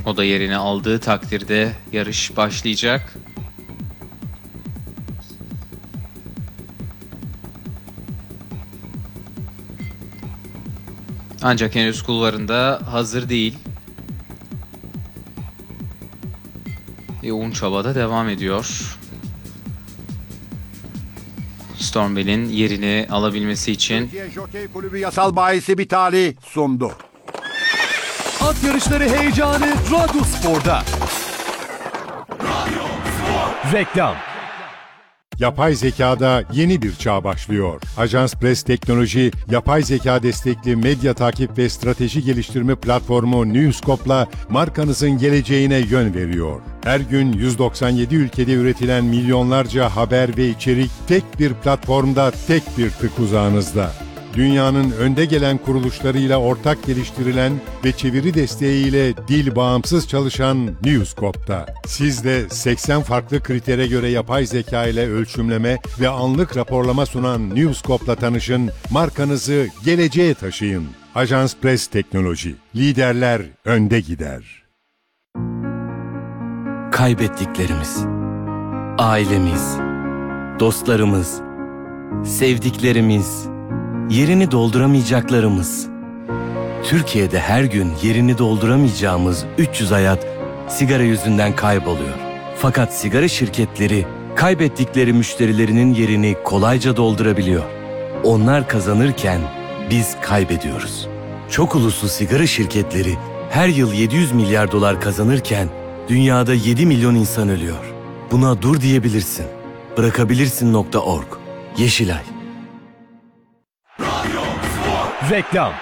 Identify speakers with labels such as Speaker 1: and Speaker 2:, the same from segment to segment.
Speaker 1: O da yerini aldığı takdirde yarış başlayacak. Ancak henüz kulvarında hazır değil. Yoğun çabada devam ediyor. Stormbell'in yerini alabilmesi için.
Speaker 2: Türkiye Jokey Kulübü yasal bahisi bir talih sundu.
Speaker 3: At yarışları heyecanı Radyospor'da. Reklam.
Speaker 4: Yapay zekada yeni bir çağ başlıyor. Ajans Press Teknoloji, yapay zeka destekli medya takip ve strateji geliştirme platformu Newscope'la markanızın geleceğine yön veriyor. Her gün 197 ülkede üretilen milyonlarca haber ve içerik tek bir platformda, tek bir tık uzağınızda. Dünyanın önde gelen kuruluşlarıyla ortak geliştirilen ve çeviri desteğiyle dil bağımsız çalışan Newscope'da. Siz de 80 farklı kritere göre yapay zeka ile ölçümleme ve anlık raporlama sunan Newscope'la tanışın, markanızı geleceğe taşıyın. Ajans Press Teknoloji, liderler önde gider.
Speaker 5: Kaybettiklerimiz, ailemiz, dostlarımız, sevdiklerimiz, yerini dolduramayacaklarımız. Türkiye'de her gün yerini dolduramayacağımız 300 hayat sigara yüzünden kayboluyor. Fakat sigara şirketleri kaybettikleri müşterilerinin yerini kolayca doldurabiliyor. Onlar kazanırken biz kaybediyoruz. Çok uluslu sigara şirketleri her yıl 700 milyar dolar kazanırken dünyada 7 milyon insan ölüyor. Buna dur diyebilirsin. Bırakabilirsin.org. Yeşilay.
Speaker 3: Reklam.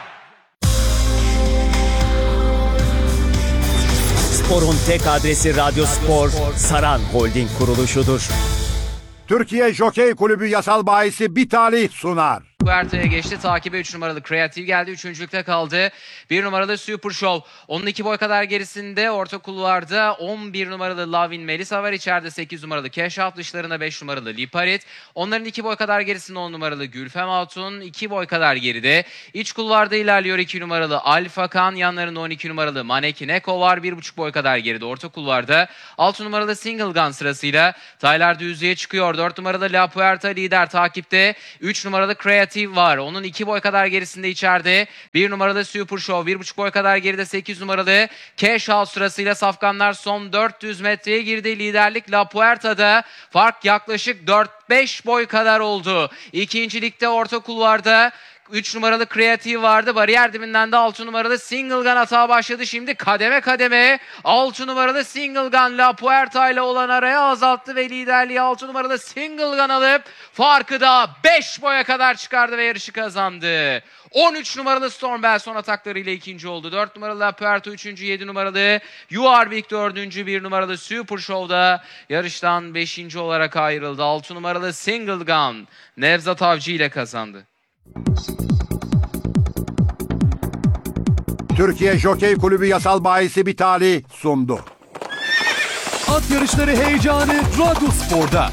Speaker 3: Spor'un tek adresi Radyospor, Saran Holding kuruluşudur.
Speaker 2: Türkiye Jokey Kulübü yasal bahisi bir talih sunar.
Speaker 1: Puerto'ya geçti. Takibe 3 numaralı Creative geldi. 3. kaldı. 1 numaralı Super Show. Onun 2 boy kadar gerisinde orta kulvarda 11 numaralı Lavin Melisa var. İçeride 8 numaralı Cash Out. Dışlarında 5 numaralı Liparit. Onların 2 boy kadar gerisinde 10 numaralı Gülfem Hatun. 2 boy kadar geride. İç kulvarda ilerliyor 2 numaralı Alfa Kan. Yanlarında 12 numaralı Maneki Neko var. 1,5 boy kadar geride orta kulvarda. 6 numaralı Single Gun sırasıyla Taylar düzlüğe çıkıyor. 4 numaralı La Puerta lider takipte. 3 numaralı Creative var. Onun 2 boy kadar gerisinde içeride. 1 numaralı Super Show. 1,5 boy kadar geride 8 numaralı Cash Out sırasıyla safkanlar son 400 metreye girdi. Liderlik La Puerta'da. Fark yaklaşık 4-5 boy kadar oldu. İkincilikte orta kulvarda 3 numaralı Creative vardı. Bariyer dibinden de 6 numaralı Single Gun atağa başladı. Şimdi kademe kademe 6 numaralı Single Gun La Puerta ile olan araya azalttı ve liderliği 6 numaralı Single Gun alıp farkı da 5 boya kadar çıkardı ve yarışı kazandı. 13 numaralı Stormbell son ataklarıyla ikinci oldu. 4 numaralı La Puerta 3. 7 numaralı You Are Big 4. 1 numaralı Super Show'da yarıştan 5. olarak ayrıldı. 6 numaralı Single Gun Nevzat Avcı ile kazandı.
Speaker 2: Türkiye Jokey Kulübü yasal bahisi bir talih sundu.
Speaker 3: At yarışları heyecanı Radyospor'da.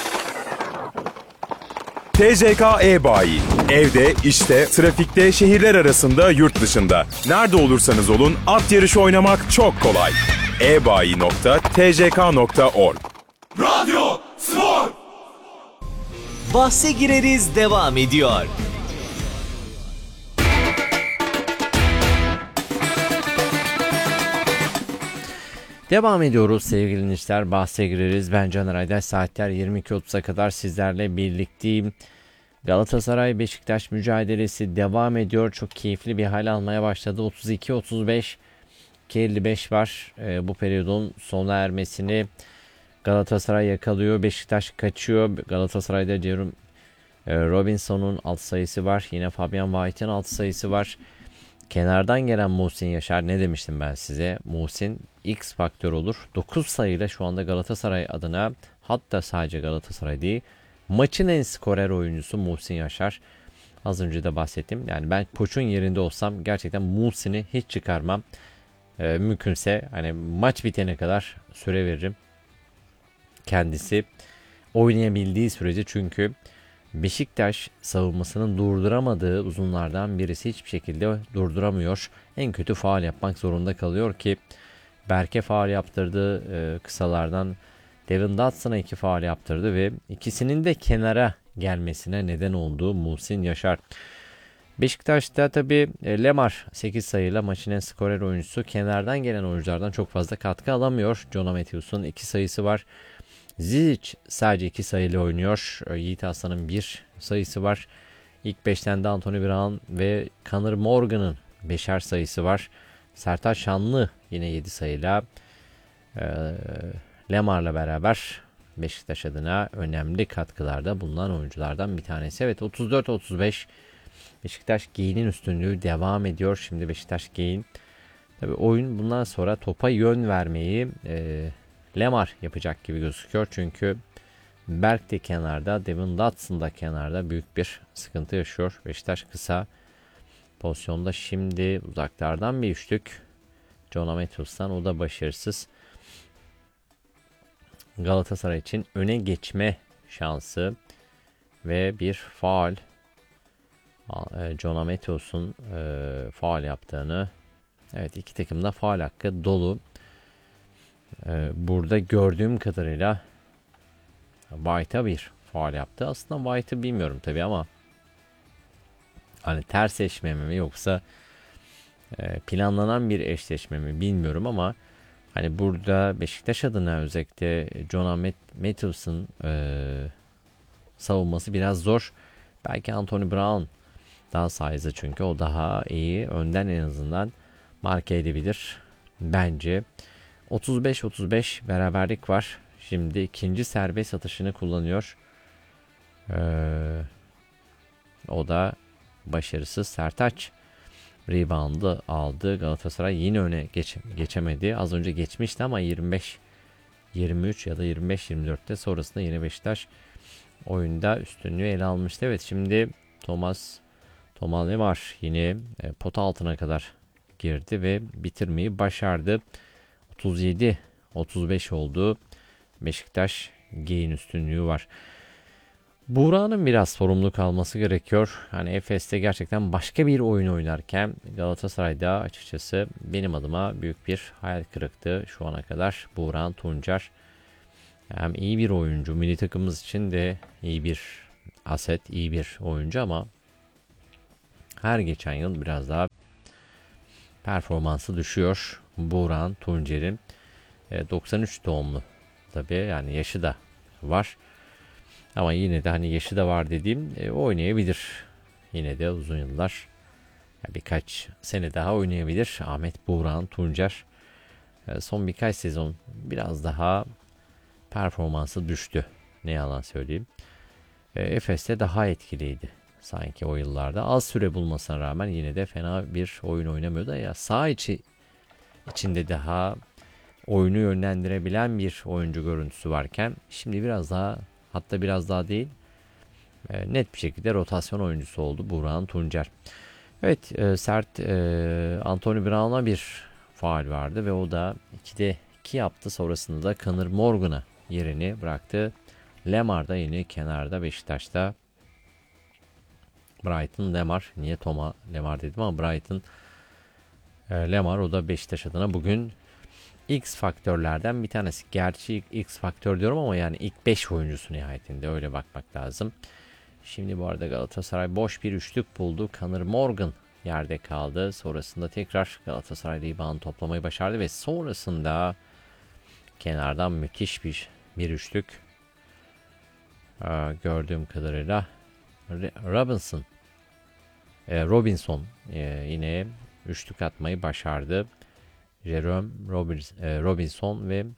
Speaker 6: TCK e-Bayi. Evde, işte, trafikte, şehirler arasında, yurt dışında. Nerede olursanız olun at yarışı oynamak çok kolay. ebayi.tck.org.
Speaker 3: Radyo Spor. Bahse gireriz devam ediyor.
Speaker 7: Devam ediyoruz sevgili dinleyiciler. Bahse gireriz. Ben Caner Aydaş. Saatler 22.30'a kadar sizlerle birlikteyim. Galatasaray Beşiktaş mücadelesi devam ediyor. Çok keyifli bir hal almaya başladı. 32-35 55 var. Bu periyodun sona ermesini Galatasaray yakalıyor. Beşiktaş kaçıyor. Galatasaray'da Jerome Robinson'un 6 sayısı var. Yine Fabian White'in 6 sayısı var. Kenardan gelen Muhsin Yaşar, ne demiştim ben size? Muhsin X faktör olur. 9 sayıyla şu anda Galatasaray adına, hatta sadece Galatasaray değil, maçın en skorer oyuncusu Muhsin Yaşar. Az önce de bahsettim. Yani ben koçun yerinde olsam gerçekten Muhsin'i hiç çıkarmam. Mümkünse hani maç bitene kadar süre veririm. Kendisi oynayabildiği sürece, çünkü Beşiktaş savunmasının durduramadığı uzunlardan birisi, hiçbir şekilde durduramıyor. En kötü faul yapmak zorunda kalıyor ki Berke faul yaptırdı. Kısalardan Devin Dotson'a 2 faul yaptırdı ve ikisinin de kenara gelmesine neden olduğu Muhsin Yaşar. Beşiktaş'ta tabi Lemar 8 sayıyla maçın en skorer oyuncusu. Kenardan gelen oyunculardan çok fazla katkı alamıyor. Jonah Matthews'un 2 sayısı var. Zizic sadece 2 sayıyla oynuyor. Yiğit Aslan'ın 1 sayısı var. İlk 5'ten de Anthony Brown ve Connor Morgan'ın 5'er sayısı var. Sertaç Şanlı yine 7 sayıyla Lemar'la beraber Beşiktaş adına önemli katkılarda bulunan oyunculardan bir tanesi. Evet, 34-35 Beşiktaş Gey'in üstünlüğü devam ediyor. Şimdi Beşiktaş Gey'in tabii oyun bundan sonra topa yön vermeyi Lemar yapacak gibi gözüküyor. Çünkü Berk de kenarda, Devin Dotson da kenarda büyük bir sıkıntı yaşıyor. Beşiktaş kısa pozisyonda, şimdi uzaklardan bir üçlük Jonah Matthews'tan, o da başarısız. Galatasaray için öne geçme şansı ve bir faul. Jonah Matthews'un faul yaptığını, evet, iki takım da faul hakkı dolu. Burada gördüğüm kadarıyla White'a bir faul yaptı. Aslında White'ı bilmiyorum tabii ama hani ters eşleşme mi yoksa planlanan bir eşleşme mi bilmiyorum ama hani burada Beşiktaş adına özellikle Jonah Matthews'ın savunması biraz zor. Belki Anthony Brown daha sayısı, çünkü o daha iyi önden en azından marke edebilir bence. 35-35 beraberlik var. Şimdi ikinci serbest atışını kullanıyor. O da başarısız. Sertaç rebound'ı aldı. Galatasaray yine öne geçemedi. Az önce geçmişti ama 25-23 ya da 25-24'te sonrasında yine Beşiktaş oyunda üstünlüğü ele almıştı. Evet, şimdi Thomas Lemar yine pota altına kadar girdi ve bitirmeyi başardı. 37-35 oldu. Beşiktaş G'nin üstünlüğü var. Buğra'nın biraz sorumluluk alması gerekiyor. Hani Efes'te gerçekten başka bir oyun oynarken Galatasaray'da açıkçası benim adıma büyük bir hayal kırıklığı şu ana kadar Buğra Tuncer. Hem iyi bir oyuncu, milli takımımız için de iyi bir aset, iyi bir oyuncu ama her geçen yıl biraz daha performansı düşüyor Buğra Tuncer'in. 93 doğumlu tabii, yani yaşı da var. Ama yine de hani yaşı da var dediğim oynayabilir. Yine de uzun yıllar, birkaç sene daha oynayabilir Ahmet Buğra Tuncer. Son birkaç sezon biraz daha performansı düştü. Ne yalan söyleyeyim. Efes'te daha etkiliydi sanki o yıllarda. Az süre bulmasına rağmen yine de fena bir oyun oynamıyordu. Ya saha içinde daha oyunu yönlendirebilen bir oyuncu görüntüsü varken şimdi biraz daha, hatta biraz daha değil, net bir şekilde rotasyon oyuncusu oldu Buğra Tuncer. Evet, sert Anthony Brown'a bir faul vardı ve o da 2'de 2 yaptı. Sonrasında da Connor Morgan'a yerini bıraktı. Lemar da yine kenarda Beşiktaş'ta. Brighton Lemar. Niye Toma Lemar dedim ama Brighton Lemar, o da Beşiktaş adına bugün X faktörlerden bir tanesi. Gerçi X faktör diyorum ama yani ilk 5 oyuncusu nihayetinde, öyle bakmak lazım. Şimdi bu arada Galatasaray boş bir üçlük buldu. Connor Morgan yerde kaldı. Sonrasında tekrar Galatasaray rebound toplamayı başardı ve sonrasında kenardan müthiş bir üçlük. Gördüğüm kadarıyla Robinson yine üçlük atmayı başardı. Jerome Robinson ve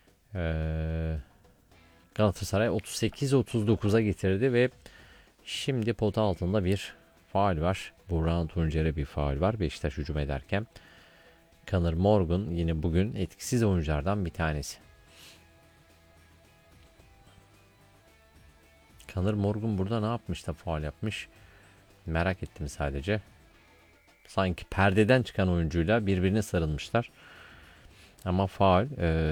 Speaker 7: Galatasaray 38-39'a getirdi ve şimdi pota altında bir faul var. Buğra Tuncer'e bir faul var Beşiktaş hücum ederken. Connor Morgan yine bugün etkisiz oyunculardan bir tanesi. Connor Morgan burada ne yapmış da faul yapmış? Merak ettim sadece. Sanki perdeden çıkan oyuncuyla birbirine sarılmışlar. Ama faul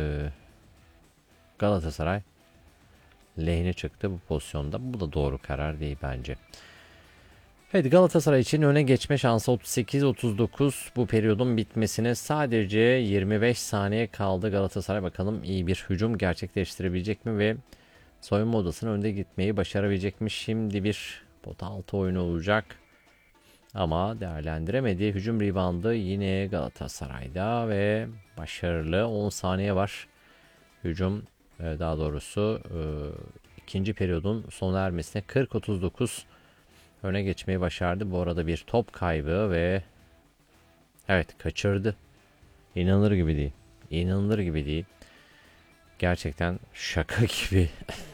Speaker 7: Galatasaray lehine çıktı bu pozisyonda. Bu da doğru karar değil bence. Evet, Galatasaray için öne geçme şansı 38-39. Bu periyodun bitmesine sadece 25 saniye kaldı. Galatasaray bakalım iyi bir hücum gerçekleştirebilecek mi ve soyunma odasının önde gitmeyi başarabilecek mi? Şimdi bir pota altı oyunu olacak. Ama değerlendiremedi. Hücum reboundı yine Galatasaray'da ve başarılı. 10 saniye var. Hücum daha doğrusu ikinci periyodun sona ermesine 40-39 öne geçmeyi başardı. Bu arada bir top kaybı ve evet, kaçırdı. İnanılır gibi değil. İnanılır gibi değil. Gerçekten şaka gibi.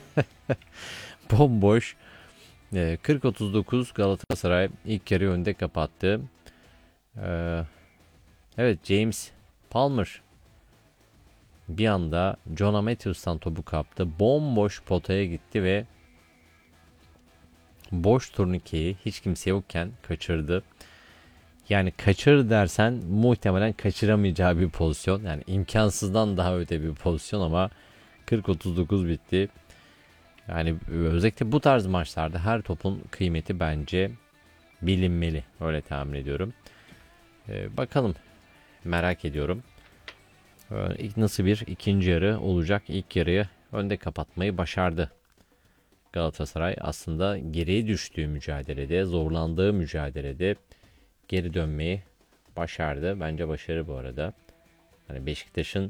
Speaker 7: Bomboş. 40-39 Galatasaray ilk yarı önde kapattı. Evet, James Palmer bir anda Jonah Matthews'tan topu kaptı. Bomboş potaya gitti ve boş turnikeyi hiç kimse yokken kaçırdı. Yani kaçır dersen muhtemelen kaçıramayacağı bir pozisyon. Yani imkansızdan daha öte bir pozisyon ama 40-39 bitti. Yani özellikle bu tarz maçlarda her topun kıymeti bence bilinmeli. Öyle tahmin ediyorum. Bakalım. Merak ediyorum. Nasıl bir ikinci yarı olacak? İlk yarıyı önde kapatmayı başardı. Galatasaray aslında geriye düştüğü mücadelede, zorlandığı mücadelede geri dönmeyi başardı. Bence başarı bu arada. Hani Beşiktaş'ın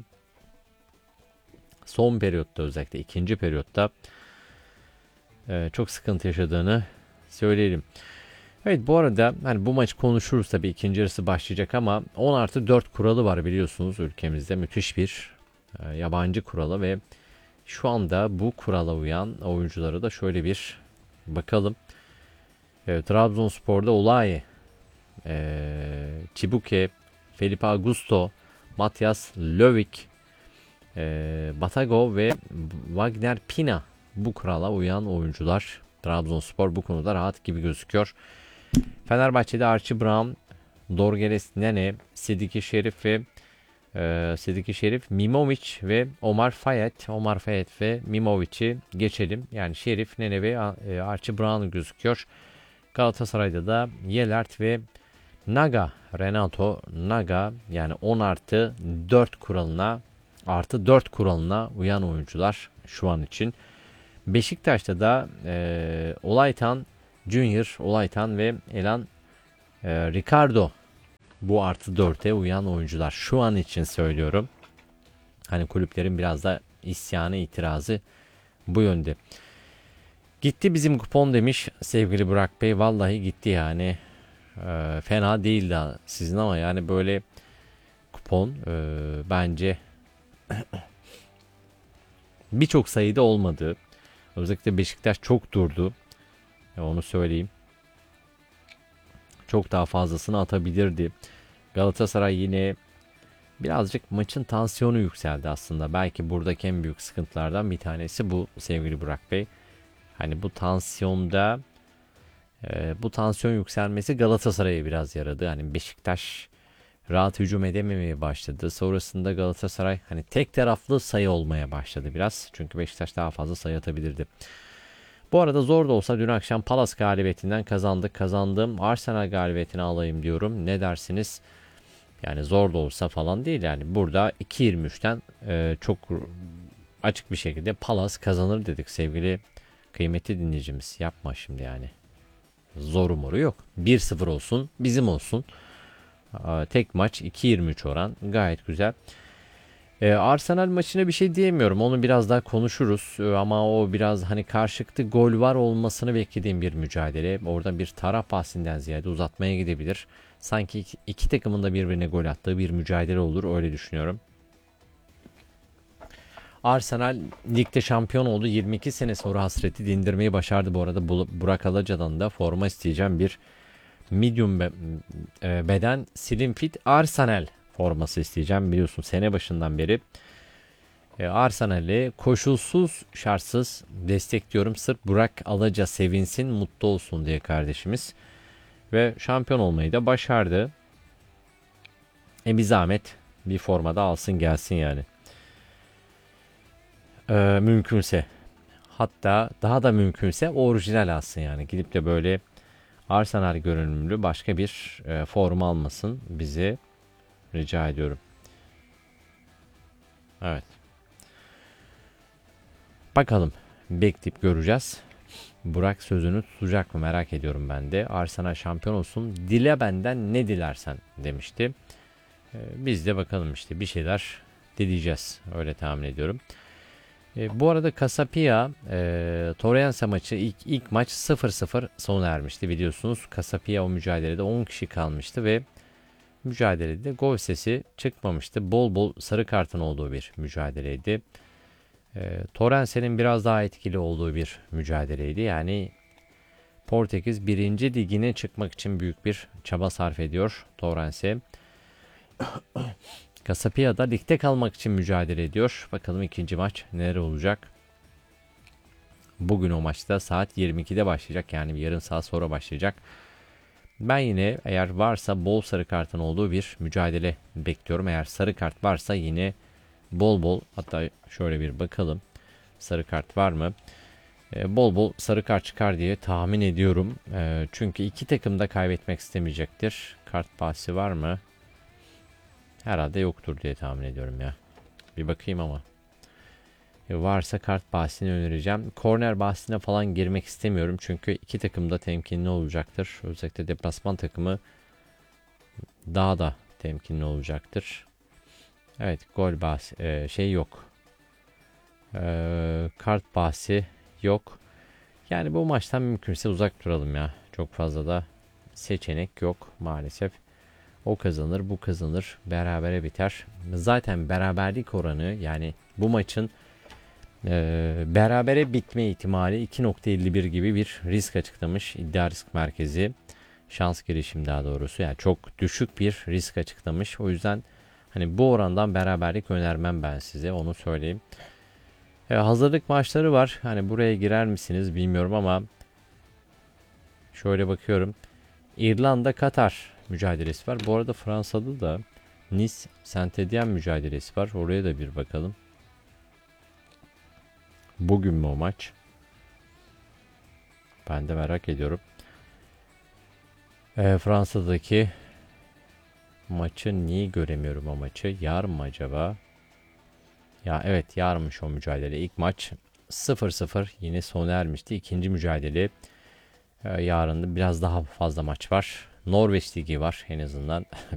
Speaker 7: son periyotta, özellikle ikinci periyotta çok sıkıntı yaşadığını söyleyelim. Evet, bu arada hani bu maçı konuşuruz tabii, ikinci yarısı başlayacak ama 10+4 kuralı var biliyorsunuz ülkemizde. Müthiş bir yabancı kuralı ve şu anda bu kurala uyan oyunculara da şöyle bir bakalım. Trabzonspor'da Olay, Chibuke, Felipe Augusto, Matias Lövik, Batago ve Wagner Pina bu kurala uyan oyuncular. Trabzonspor bu konuda rahat gibi gözüküyor. Fenerbahçe'de Archie Brown, Dorgeles Nene, Sidiki Şerif, Mimovic ve Omar Fayet ve Mimovic'i geçelim. Yani Şerif, Nene ve Archie Brown gözüküyor. Galatasaray'da da Yelert ve Renato Naga, yani 10+4 kuralına artı 4 kuralına uyan oyuncular şu an için. Beşiktaş'ta da Olaytan Junior, Olaytan ve Elan Ricardo bu artı 4'e uyan oyuncular şu an için söylüyorum. Hani kulüplerin biraz da isyanı, itirazı bu yönde. Gitti bizim kupon demiş sevgili Burak Bey. Vallahi gitti yani. Fena değil de sizin ama yani böyle kupon bence birçok sayıda olmadı. Özellikle Beşiktaş çok durdu. Onu söyleyeyim. Çok daha fazlasını atabilirdi. Galatasaray yine birazcık maçın tansiyonu yükseldi aslında. Belki buradaki en büyük sıkıntılardan bir tanesi bu sevgili Burak Bey. Hani bu tansiyonda bu tansiyon yükselmesi Galatasaray'a biraz yaradı. Hani Beşiktaş rahat hücum edememeye başladı. Sonrasında Galatasaray hani tek taraflı sayı olmaya başladı biraz. Çünkü Beşiktaş daha fazla sayı atabilirdi. Bu arada zor da olsa dün akşam Palace galibiyetinden kazandım. Arsenal galibiyetini alayım diyorum. Ne dersiniz? Yani zor da olsa falan değil yani. Burada 2.23'ten çok açık bir şekilde Palace kazanır dedik sevgili kıymetli dinleyicimiz. Yapma şimdi yani. Zor umoru yok. 1-0 olsun, bizim olsun. Tek maç 2.23 oran. Gayet güzel. Arsenal maçına bir şey diyemiyorum. Onu biraz daha konuşuruz. Ama o biraz hani karşılıklı gol var olmasını beklediğim bir mücadele. Orada bir taraf bahsinden ziyade uzatmaya gidebilir. Sanki iki takımın da birbirine gol attığı bir mücadele olur. Öyle düşünüyorum. Arsenal ligde şampiyon oldu. 22 sene sonra hasreti dindirmeyi başardı. Bu arada Burak Alaca'dan da forma isteyeceğim, bir medium beden slim fit Arsenal forması isteyeceğim. Biliyorsun sene başından beri Arsenal'i koşulsuz şartsız destekliyorum. Sırf Burak Alaca sevinsin, mutlu olsun diye kardeşimiz. Ve şampiyon olmayı da başardı. Bir zahmet bir formada alsın gelsin yani. Mümkünse, hatta daha da mümkünse orijinal alsın yani. Gidip de böyle Arsenal görünümlü başka bir forma almasın bizi, rica ediyorum. Evet. Bakalım, bekleyip göreceğiz. Burak sözünü tutacak mı merak ediyorum ben de. Arsenal şampiyon olsun, dile benden ne dilersen demişti. Biz de bakalım işte bir şeyler dileyeceğiz, öyle tahmin ediyorum. Bu arada Casapia Torrense maçı ilk maç 0-0 sona ermişti biliyorsunuz. Casapia o mücadelede 10 kişi kalmıştı ve mücadelede gol sesi çıkmamıştı. Bol bol sarı kartın olduğu bir mücadeleydi. Torrense'nin biraz daha etkili olduğu bir mücadeleydi. Yani Portekiz 1. ligine çıkmak için büyük bir çaba sarf ediyor Torrense. Casapia da ligde kalmak için mücadele ediyor. Bakalım ikinci maç neler olacak. Bugün o maçta saat 22'de başlayacak. Yani bir yarım saat sonra başlayacak. Ben yine eğer varsa bol sarı kartın olduğu bir mücadele bekliyorum. Eğer sarı kart varsa yine bol bol, hatta şöyle bir bakalım. Sarı kart var mı? Bol bol sarı kart çıkar diye tahmin ediyorum. Çünkü iki takım da kaybetmek istemeyecektir. Kart bahsi var mı? Herhalde yoktur diye tahmin ediyorum ya. Bir bakayım ama. Varsa kart bahsini önereceğim. Korner bahsine falan girmek istemiyorum. Çünkü iki takım da temkinli olacaktır. Özellikle deplasman takımı daha da temkinli olacaktır. Evet, gol bahsi şey yok. Kart bahsi yok. Yani bu maçtan mümkünse uzak duralım ya. Çok fazla da seçenek yok maalesef. O kazanır, bu kazanır, berabere biter. Zaten beraberlik oranı, yani bu maçın berabere bitme ihtimali 2.51 gibi bir risk açıklamış iddia risk merkezi. Şans girişim daha doğrusu. Yani çok düşük bir risk açıklamış. O yüzden hani bu orandan beraberlik önermem ben size, onu söyleyeyim. Hazırlık maçları var. Hani buraya girer misiniz bilmiyorum ama şöyle bakıyorum. İrlanda Katar mücadelesi var. Bu arada Fransa'da da Nice Saint-Étienne mücadelesi var. Oraya da bir bakalım. Bugün mü o maç? Ben de merak ediyorum. Fransa'daki maçı niye göremiyorum o maçı? Yarın mı acaba? Ya evet, yarınmış o mücadele. İlk maç 0-0 yine sona ermişti. İkinci mücadele yarın da biraz daha fazla maç var. Norveç Ligi var en azından.